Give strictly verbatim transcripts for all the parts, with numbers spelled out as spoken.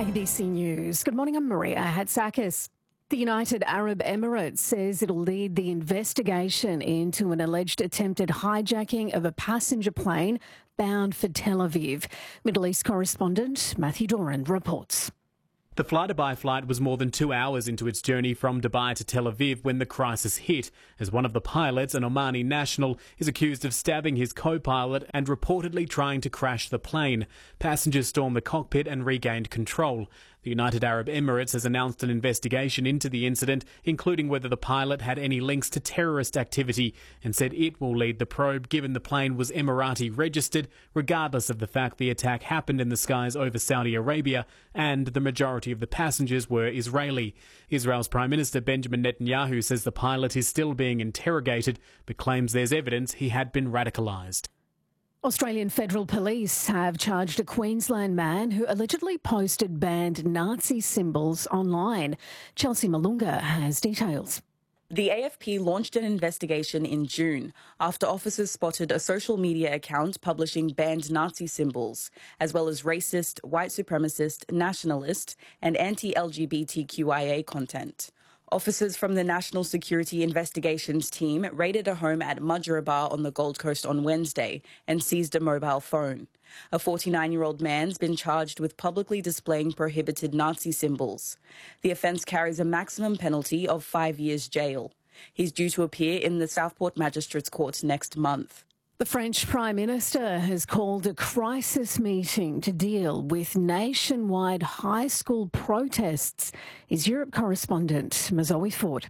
A B C News. Good morning, I'm Maria Hatzakis. The United Arab Emirates says it'll lead the investigation into an alleged attempted hijacking of a passenger plane bound for Tel Aviv. Middle East correspondent Matthew Doran reports. The fly-to-by flight was more than two hours into its journey from Dubai to Tel Aviv when the crisis hit, as one of the pilots, an Omani national, is accused of stabbing his co-pilot and reportedly trying to crash the plane. Passengers stormed the cockpit and regained control. The United Arab Emirates has announced an investigation into the incident, including whether the pilot had any links to terrorist activity, and said it will lead the probe given the plane was Emirati registered, regardless of the fact the attack happened in the skies over Saudi Arabia and the majority of the passengers were Israeli. Israel's Prime Minister Benjamin Netanyahu says the pilot is still being interrogated, but claims there's evidence he had been radicalised. Australian Federal Police have charged a Queensland man who allegedly posted banned Nazi symbols online. Chelsea Malunga has details. The A F P launched an investigation in June after officers spotted a social media account publishing banned Nazi symbols, as well as racist, white supremacist, nationalist and anti-L G B T Q I A content. Officers from the National Security Investigations Team raided a home at Mudgeeraba on the Gold Coast on Wednesday and seized a mobile phone. A forty-nine-year-old man's been charged with publicly displaying prohibited Nazi symbols. The offence carries a maximum penalty of five years jail. He's due to appear in the Southport Magistrates Court next month. The French Prime Minister has called a crisis meeting to deal with nationwide high school protests. His Europe correspondent, Mazoe Ford.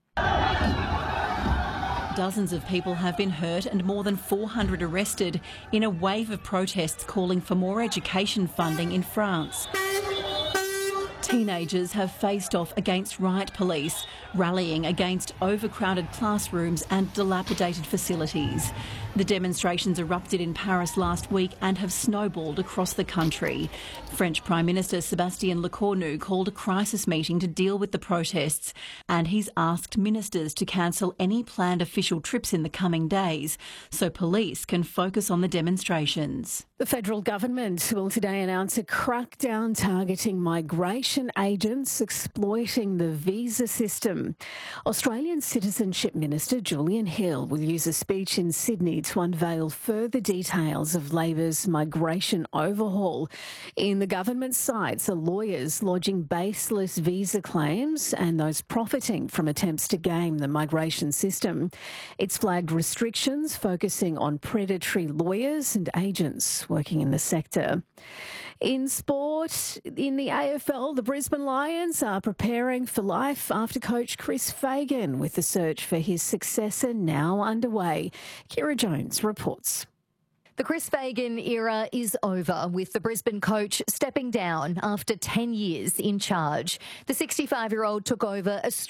Dozens of people have been hurt and more than four hundred arrested in a wave of protests calling for more education funding in France. Teenagers have faced off against riot police, rallying against overcrowded classrooms and dilapidated facilities. The demonstrations erupted in Paris last week and have snowballed across the country. French Prime Minister Sébastien Lecornu called a crisis meeting to deal with the protests, and he's asked ministers to cancel any planned official trips in the coming days so police can focus on the demonstrations. The federal government will today announce a crackdown targeting migration agents exploiting the visa system. Australian Citizenship Minister Julian Hill will use a speech in Sydney to unveil further details of Labor's migration overhaul. In the government sites are lawyers lodging baseless visa claims and those profiting from attempts to game the migration system. It's flagged restrictions focusing on predatory lawyers and agents working in the sector. In sport, in the A F L, the Brisbane Lions are preparing for life after coach Chris Fagan, with the search for his successor now underway. Kira Jones reports. The Chris Fagan era is over, with the Brisbane coach stepping down after ten years in charge. The sixty-five-year-old took over a